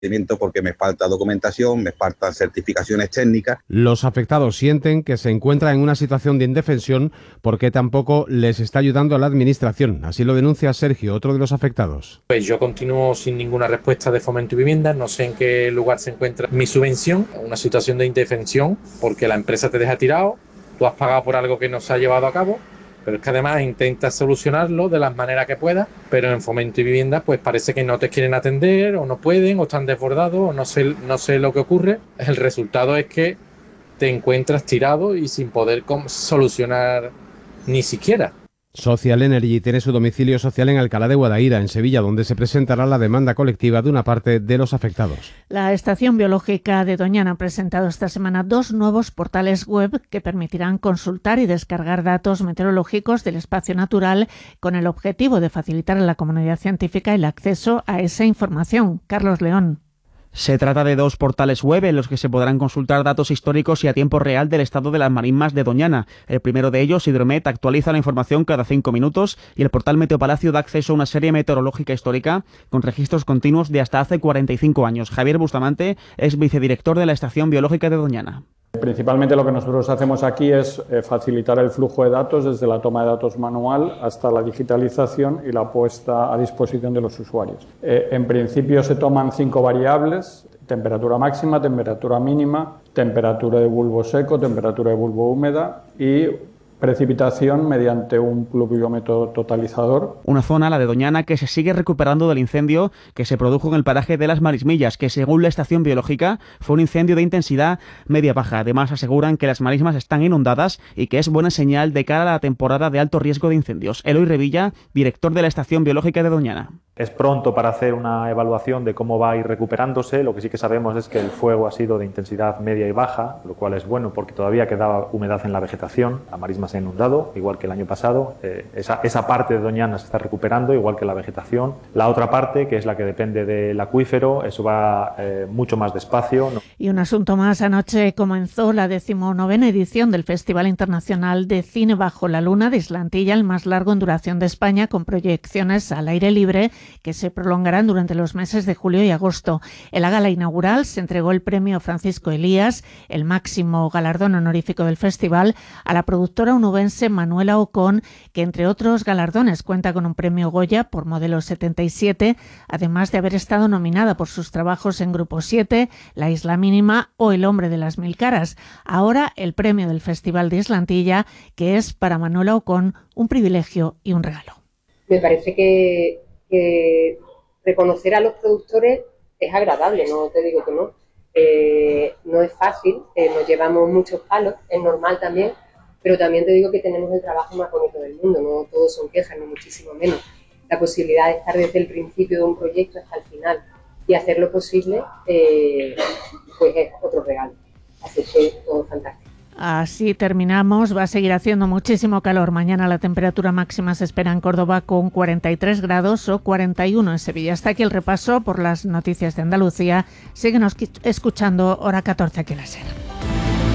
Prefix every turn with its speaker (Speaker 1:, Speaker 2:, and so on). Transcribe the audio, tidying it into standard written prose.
Speaker 1: porque me falta documentación, me faltan certificaciones técnicas.
Speaker 2: Los afectados sienten que se encuentran en una situación de indefensión porque tampoco les está ayudando la administración. Así lo denuncia Sergio, otro de los afectados.
Speaker 3: Pues yo continúo sin ninguna respuesta de Fomento y Vivienda, no sé en qué lugar se encuentra mi subvención, una situación de indefensión porque la empresa te deja tirado, tú has pagado por algo que no se ha llevado a cabo, pero es que además intentas solucionarlo de las maneras que puedas, pero en Fomento y Vivienda pues parece que no te quieren atender o no pueden o están desbordados o no sé lo que ocurre. El resultado es que te encuentras tirado y sin poder solucionar ni siquiera.
Speaker 2: Social Energy tiene su domicilio social en Alcalá de Guadaira, en Sevilla, donde se presentará la demanda colectiva de una parte de los afectados.
Speaker 4: La Estación Biológica de Doñana ha presentado esta semana 2 nuevos portales web que permitirán consultar y descargar datos meteorológicos del espacio natural con el objetivo de facilitar a la comunidad científica el acceso a esa información. Carlos León.
Speaker 5: Se trata de 2 portales web en los que se podrán consultar datos históricos y a tiempo real del estado de las marismas de Doñana. El primero de ellos, Hidromet, actualiza la información cada 5 minutos y el portal Meteopalacio da acceso a una serie meteorológica histórica con registros continuos de hasta hace 45 años. Javier Bustamante es vicedirector de la Estación Biológica de Doñana.
Speaker 6: Principalmente lo que nosotros hacemos aquí es facilitar el flujo de datos desde la toma de datos manual hasta la digitalización y la puesta a disposición de los usuarios. En principio se toman 5 variables: temperatura máxima, temperatura mínima, temperatura de bulbo seco, temperatura de bulbo húmeda y precipitación mediante un pluviómetro totalizador.
Speaker 5: Una zona, la de Doñana, que se sigue recuperando del incendio que se produjo en el paraje de Las Marismillas, que según la Estación Biológica fue un incendio de intensidad media-baja. Además aseguran que las marismas están inundadas y que es buena señal de cara a la temporada de alto riesgo de incendios. Eloy Revilla, director de la Estación Biológica de Doñana.
Speaker 7: Es pronto para hacer una evaluación de cómo va a ir recuperándose. Lo que sí que sabemos es que el fuego ha sido de intensidad media y baja, lo cual es bueno porque todavía quedaba humedad en la vegetación. La marisma se ha inundado, igual que el año pasado. Esa parte de Doñana se está recuperando, igual que la vegetación. La otra parte, que es la que depende del acuífero, eso va mucho más despacio.
Speaker 4: Y un asunto más. Anoche comenzó la 19ª edición del Festival Internacional de Cine Bajo la Luna de Islantilla, el más largo en duración de España, con proyecciones al aire libre que se prolongarán durante los meses de julio y agosto. En la gala inaugural se entregó el premio Francisco Elías, el máximo galardón honorífico del festival, a la productora onubense Manuela Ocón, que entre otros galardones cuenta con un premio Goya por Modelo 77, además de haber estado nominada por sus trabajos en Grupo 7, La Isla Mínima o El Hombre de las Mil Caras. Ahora el premio del Festival de Islantilla, que es para Manuela Ocón un privilegio y un regalo.
Speaker 8: Me parece que reconocer a los productores es agradable, no te digo que no. No es fácil, nos llevamos muchos palos, es normal también, pero también te digo que tenemos el trabajo más bonito del mundo, no todos son quejas, ni muchísimo menos. La posibilidad de estar desde el principio de un proyecto hasta el final y hacer lo posible, pues es otro regalo. Así que todo fantástico.
Speaker 4: Así terminamos. Va a seguir haciendo muchísimo calor. Mañana la temperatura máxima se espera en Córdoba con 43 grados o 41 en Sevilla. Hasta aquí el repaso por las noticias de Andalucía. Síguenos escuchando, hora 14 aquí en la SER.